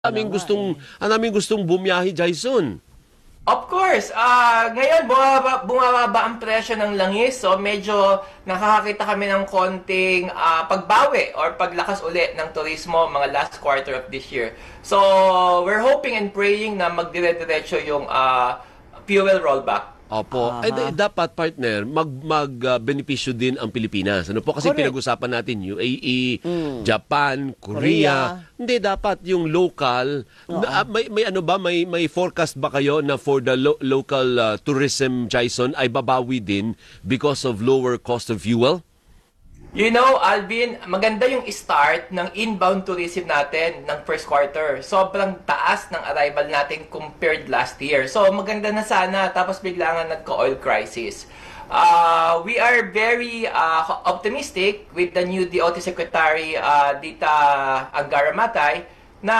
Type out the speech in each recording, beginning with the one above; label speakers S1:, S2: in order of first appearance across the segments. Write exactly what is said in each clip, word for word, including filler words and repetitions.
S1: Aming gustong, ang aming gustong bumiyahe, Jason.
S2: Of course, ah ngayon bumaba, bumababa ang presyo ng langis, so medyo nakakakita kami ng konting ah, pagbawi or paglakas ulit ng turismo mga last quarter of this year. So we're hoping and praying na magdire-diretso yung ah, fuel rollback.
S1: Opo. Eh, di- dapat, partner, mag, mag uh, benepisyo din ang Pilipinas. Ano po? Kasi
S3: Correct.
S1: pinag-usapan natin U A E, Japan, Korea.
S3: Korea.
S1: Hindi, dapat yung local. Na, ah, may, may ano ba? May, may forecast ba kayo na for the lo- local uh, tourism, Jason, ay babawi din because of lower cost of fuel?
S2: You know, Alvin, maganda yung start ng inbound tourism natin ng first quarter. Sobrang taas ng arrival natin compared last year. So maganda na sana, tapos bigla nga nagka-oil crisis. Uh, we are very uh, optimistic with the new D O T Secretary uh, Dita Angara Matay na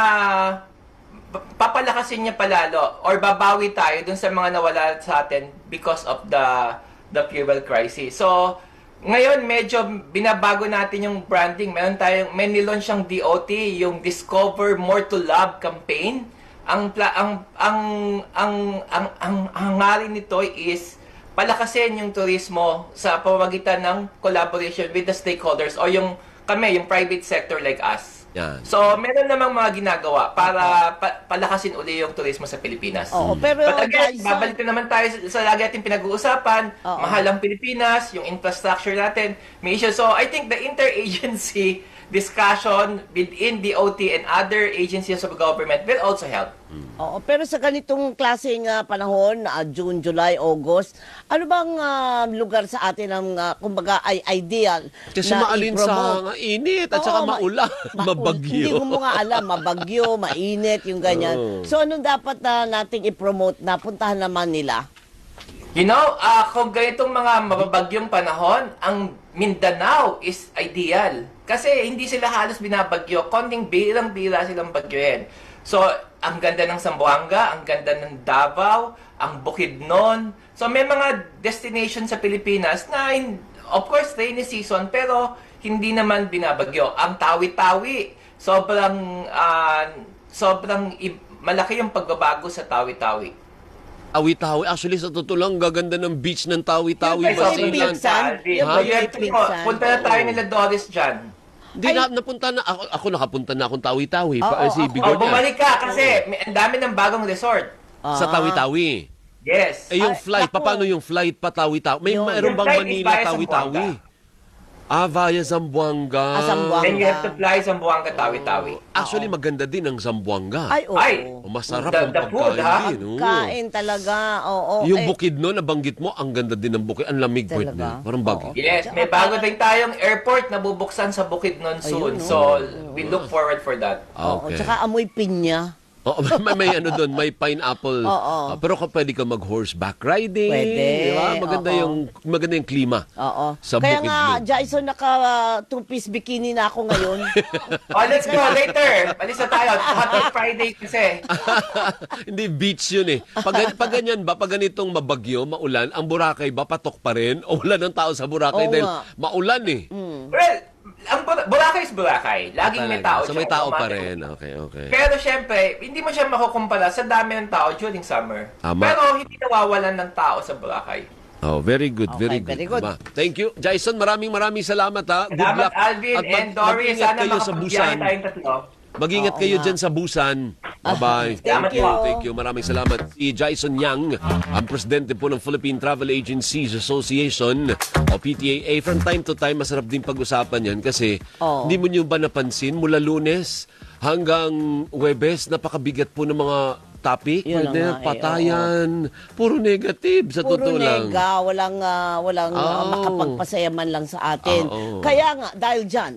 S2: papalakasin niya palalo or babawi tayo dun sa mga nawala sa atin because of the the fuel crisis. So ngayon, medyo binabago natin yung branding. Meron tayong, may nilaunch siyang D O T, yung Discover More to Love campaign. Ang pla, ang ang ang ang ang hangarin nito is palakasin yung turismo sa pamamagitan ng collaboration with the stakeholders o yung kami, yung private sector like us.
S1: Yan.
S2: So, meron namang mga ginagawa para pa, palakasin uli yung turismo sa Pilipinas.
S3: Oo, pero
S2: But again,
S3: Jason-
S2: babalik na naman tayo sa, sa lagi ating pinag-uusapan.
S3: Oo.
S2: Mahal ang Pilipinas, yung infrastructure natin, may issue. So, I think the interagency discussion within D O T and other agencies of government will also help.
S3: Oo, pero sa ganitong klaseng ah, panahon, ah, June, July, August, ano bang ah, lugar sa atin ang uh, kumbaga ay ideal
S1: Kasi
S3: na
S1: maalinsa
S3: i-promote?
S1: nga init at
S3: Oo,
S1: saka
S3: ma-
S1: maulan,
S3: ma-
S1: mabagyo.
S3: Hindi mo nga alam, mabagyo, mainit, yung ganyan.
S1: Oo.
S3: So anong dapat na nating i-promote na puntahan naman nila?
S2: You know, uh, kung ganitong mga mababagyong panahon, ang Mindanao is ideal. Kasi hindi sila halos binabagyo. Konting bilang-bila silang bagyohin. So, ang ganda ng Zamboanga, ang ganda ng Davao, ang Bukidnon. So, may mga destination sa Pilipinas na, in- of course, rainy season, pero hindi naman binabagyo. Ang Tawi-Tawi, sobrang, ah, sobrang i- malaki yung pagbabago sa Tawi-Tawi.
S1: Tawi-Tawi. Actually, sa totoo lang, gaganda ng beach ng Tawi-Tawi.
S2: Yun,
S3: Basilan.
S1: Basilan.
S3: Pinsan? Yung
S2: Ha?
S3: ba
S2: You
S3: yung
S2: have to go.
S3: pinsan?
S2: Punta na tayo nila Doris dyan.
S1: Hindi na, napunta na. Ako, ako nakapunta na akong Tawi-Tawi. Pa,
S3: Oo,
S1: si
S3: ako.
S1: Bigo
S2: Oh,
S1: niya.
S2: bumalik ka kasi may, ang dami ng bagong resort.
S1: Sa
S3: Ah.
S1: Tawi-Tawi.
S2: Yes.
S1: Eh, yung
S3: Ay,
S1: flight,
S3: naku.
S1: paano yung flight pa Tawi-Tawi? May
S3: Yung-
S1: mayroon
S2: Yung
S1: bang
S2: flight is
S1: Manila
S2: via
S1: Tawi-Tawi?
S2: Zamboanga.
S1: Ah, via Zamboanga.
S3: Ah, Zamboanga.
S2: Then you have to fly sa Buanga Tawi-Tawi.
S1: Actually, maganda din ang Zamboanga.
S3: Ay, oo.
S2: Ay!
S1: O, masarap ang
S2: The- the food,
S1: pagkain
S2: ha?
S1: din. oo.
S3: Kain talaga, oo.
S1: Yung
S3: Eh,
S1: Bukidnon, nabanggit mo, ang ganda din ng Bukid. Ang lamig po.
S3: Talaga?
S1: Parang bagyo.
S3: Oo.
S2: Yes, may bago din tayong airport na bubuksan sa Bukidnon soon.
S3: Ayun,
S2: So,
S3: oo.
S2: we look forward for that.
S1: Ah,
S3: Oo,
S1: okay.
S3: tsaka amoy pinya.
S1: Oo, may, may ano doon, may pineapple.
S3: Oo.
S1: Ah, pero kung pwede ka mag-horseback riding.
S3: Pwede,
S1: Di ba? Maganda
S3: oo.
S1: yung maganda yung klima.
S3: Oo.
S1: Sa
S3: Kaya
S1: Bukidnon.
S3: nga, Jason, naka uh, two-piece bikini na ako ngayon.
S2: Oh, let's go later. Palis na tayo. Happy Friday kasi.
S1: Hindi, beach yun eh. Pag, pag ganyan ba, pag ganitong mabagyo, maulan, ang Boracay ba patok pa rin? O wala ng tao sa Boracay
S3: Oo
S1: dahil
S3: nga.
S1: maulan eh.
S2: Well, ang Bor- Boracay is Boracay. Laging may tao.
S1: So may
S2: siya.
S1: tao pa
S2: Automatic.
S1: rin. Okay, okay.
S2: Pero syempre, hindi mo siya makukumpara sa dami ng tao during summer.
S1: Tama.
S2: Pero hindi nawawalan ng tao sa Boracay.
S1: Oh, very good,
S3: Okay,
S1: very good.
S3: very good.
S1: Diba? Thank you. Jason, maraming maraming salamat ha. Good
S2: Salamat,
S1: luck.
S2: Alvin
S1: At mag-
S2: and Doris.
S1: mag-ingat
S2: Sana
S1: kayo sa
S2: makapagbiyahe
S1: Busan.
S2: tayong tatlo.
S1: Mag-ingat
S3: Oo
S1: kayo
S3: nga.
S1: dyan sa Busan. Bye-bye.
S3: Thank you.
S1: Thank you. Maraming salamat. Si Jason Yang, ang presidente po ng Philippine Travel Agencies Association o P T A A. From time to time, masarap din pag-usapan yan kasi
S3: Oo.
S1: hindi mo nyo ba napansin mula Lunes hanggang Huwebes, napakabigat po ng mga topic.
S3: Yun na
S1: Pwede,
S3: nga eh,
S1: patayan. Puro negative sa
S3: Puro
S1: totoo lang.
S3: nega, walang, ah, walang ah,
S1: Oo.
S3: makapagpasaya man lang sa atin.
S1: Oo.
S3: Kaya nga, dahil dyan,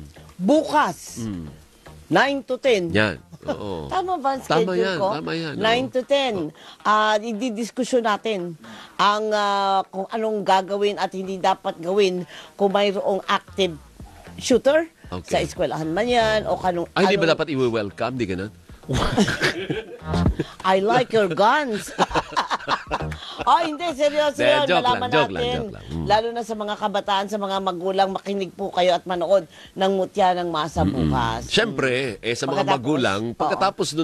S3: bukas, nine to ten.
S1: Yan. Oo.
S3: Tama ba ang
S1: Tama
S3: schedule
S1: yan,
S3: ko?
S1: tama yan,
S3: nine
S1: oo.
S3: to ten. Ah, ididiskusyon natin ang ah, kung anong gagawin at hindi dapat gawin kung mayroong active shooter
S1: Okay.
S3: sa eskwelahan man yan o kanong,
S1: Ay, di ba
S3: anong-
S1: dapat i-welcome? Di ganun?
S3: I like your guns. Oh, hindi, seryoso
S1: De,
S3: yun.
S1: joke lang,
S3: Malaman
S1: joke lang,
S3: natin.
S1: joke lang. Mm.
S3: Lalo na sa mga kabataan, sa mga magulang, makinig po kayo at manood ng Mutya ng Masa bukas.
S1: Siyempre, eh, sa mga
S3: Pagkatapos,
S1: magulang,
S3: oo.
S1: pagkatapos